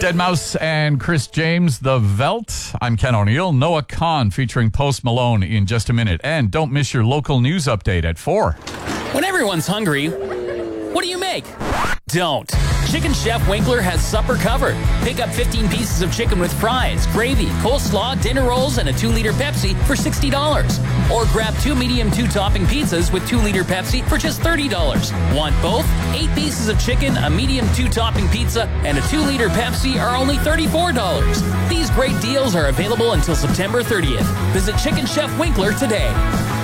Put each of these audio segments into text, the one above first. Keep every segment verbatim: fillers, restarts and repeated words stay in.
deadmau five and Chris James, The Veldt. I'm Ken O'Neill. Noah Khan featuring Post Malone in just a minute. And don't miss your local news update at four. When everyone's hungry, what do you make? Don't. Chicken Chef Winkler has supper covered. Pick up fifteen pieces of chicken with fries, gravy, coleslaw, dinner rolls, and a two liter Pepsi for sixty dollars. Or grab two medium two-topping pizzas with two liter Pepsi for just thirty dollars. Want both? Eight pieces of chicken, a medium two-topping pizza, and a two liter Pepsi are only thirty-four dollars. These great deals are available until September thirtieth. Visit Chicken Chef Winkler today.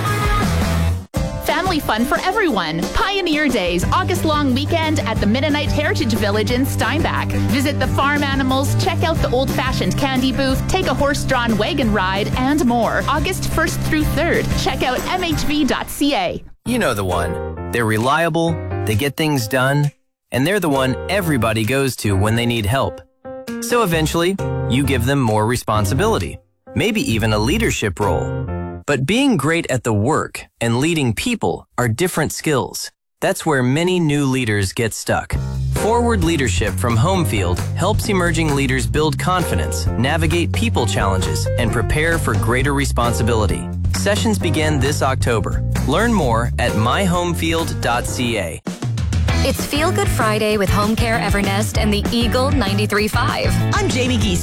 Family fun for everyone. Pioneer Days, August-long weekend at the Mennonite Heritage Village in Steinbach. Visit the farm animals, check out the old-fashioned candy booth, take a horse-drawn wagon ride, and more. August first through third. Check out m h v dot c a. You know the one. They're reliable, they get things done, and they're the one everybody goes to when they need help. So eventually, you give them more responsibility, maybe even a leadership role. But being great at the work and leading people are different skills. That's where many new leaders get stuck. Forward Leadership from Homefield helps emerging leaders build confidence, navigate people challenges, and prepare for greater responsibility. Sessions begin this October. Learn more at my homefield dot c a. It's Feel Good Friday with Home Care Evernest and the Eagle ninety-three point five. I'm Jamie Geese.